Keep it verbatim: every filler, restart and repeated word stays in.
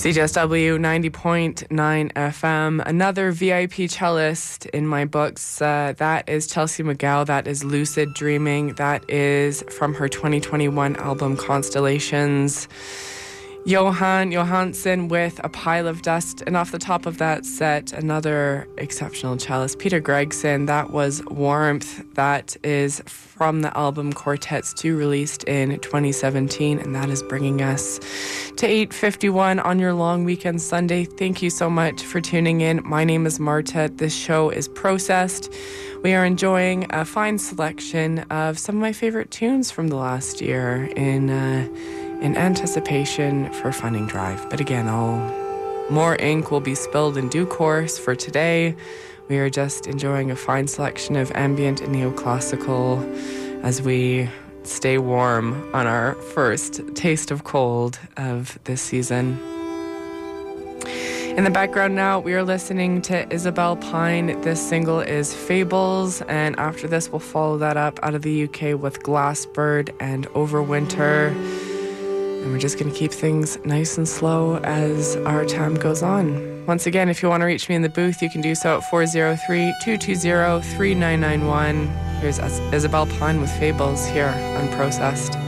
C J S W ninety point nine F M, another V I P cellist in my books. Uh, that is Chelsea McGow. That is Lucid Dreaming. That is from her twenty twenty-one album Constellations. Johan Johansson with A Pile of Dust. And off the top of that set, another exceptional cellist, Peter Gregson. That was Warmth. That is from the album Quartets two, released in twenty seventeen. And that is bringing us to eight fifty-one on your long weekend Sunday. Thank you so much for tuning in. My name is Marta. This show is Processed. We are enjoying a fine selection of some of my favorite tunes from the last year in uh, in anticipation for Funding Drive. But again, all more ink will be spilled in due course. For today, we are just enjoying a fine selection of ambient and neoclassical as we stay warm on our first taste of cold of this season. In the background now, we are listening to Isabel Pine. This single is Fables, and after this, we'll follow that up out of the U K with Glassbird and Overwinter. And we're just going to keep things nice and slow as our time goes on. Once again, if you want to reach me in the booth, you can do so at four oh three, two two zero, three nine nine one. Here's Isabel Pine with Fables here on Processed.